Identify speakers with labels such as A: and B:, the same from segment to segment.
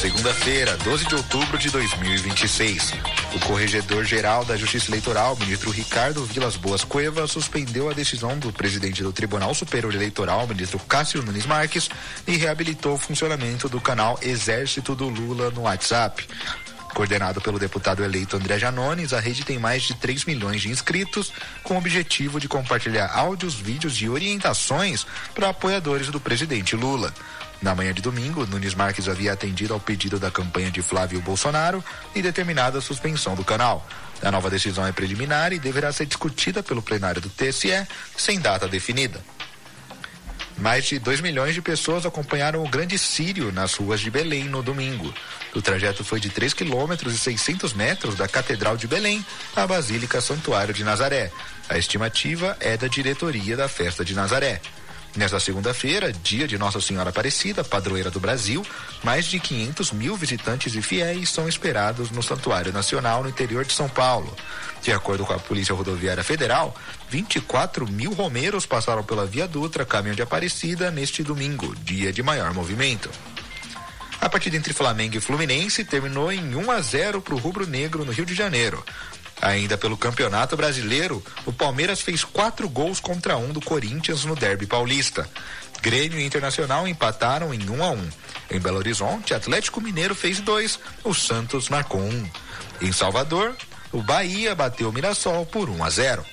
A: Segunda-feira, 12 de outubro de 2026. O Corregedor-Geral da Justiça Eleitoral, ministro Ricardo Vilas Boas Cueva, suspendeu a decisão do presidente do Tribunal Superior Eleitoral, ministro Cássio Nunes Marques, e reabilitou o funcionamento do canal Exército do Lula no WhatsApp. Coordenado pelo deputado eleito André Janones, a rede tem mais de 3 milhões de inscritos, com o objetivo de compartilhar áudios, vídeos e orientações para apoiadores do presidente Lula. Na manhã de domingo, Nunes Marques havia atendido ao pedido da campanha de Flávio Bolsonaro e determinado a suspensão do canal. A nova decisão é preliminar e deverá ser discutida pelo plenário do TSE, sem data definida. Mais de 2 milhões de pessoas acompanharam o Grande Círio nas ruas de Belém no domingo. O trajeto foi de 3 quilômetros e 600 metros da Catedral de Belém à Basílica Santuário de Nazaré. A estimativa é da diretoria da Festa de Nazaré. Nesta segunda-feira, dia de Nossa Senhora Aparecida, padroeira do Brasil, mais de 500 mil visitantes e fiéis são esperados no Santuário Nacional no interior de São Paulo. De acordo com a Polícia Rodoviária Federal, 24 mil romeiros passaram pela Via Dutra, caminho de Aparecida, neste domingo, dia de maior movimento. A partida entre Flamengo e Fluminense terminou em 1-0 para o rubro-negro no Rio de Janeiro. Ainda pelo Campeonato Brasileiro, o Palmeiras fez 4 gols contra 1 do Corinthians no Derby Paulista. Grêmio e Internacional empataram em 1-1. Em Belo Horizonte, Atlético Mineiro fez 2, o Santos marcou 1. Em Salvador, o Bahia bateu o Mirassol por 1-0.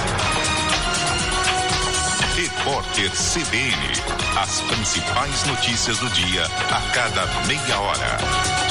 B: Repórter CBN. As principais notícias do dia a cada meia hora.